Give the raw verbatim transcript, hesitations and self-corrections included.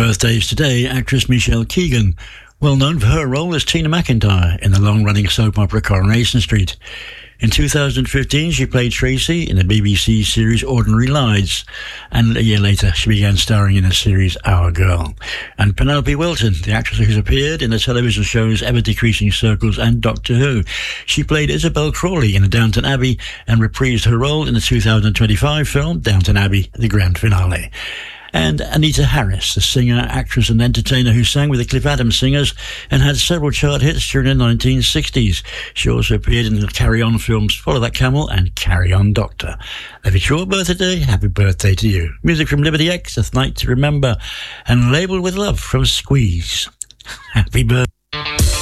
birthdays today, actress Michelle Keegan, well known for her role as Tina McIntyre in the long-running soap opera Coronation Street. In two thousand fifteen, she played Tracy in the B B C series Ordinary Lives, and a year later she began starring in the series Our Girl. And Penelope Wilton, the actress who's appeared in the television shows Ever Decreasing Circles and Doctor Who. She played Isabel Crawley in Downton Abbey and reprised her role in the two thousand twenty-five film Downton Abbey, the grand finale. And Anita Harris, the singer, actress and entertainer who sang with the Cliff Adams Singers and had several chart hits during the nineteen sixties. She also appeared in the Carry On films Follow That Camel and Carry On Doctor. If it's your birthday, happy birthday to you. Music from Liberty X, A Night to Remember, and Labelled with Love from Squeeze. Happy birthday.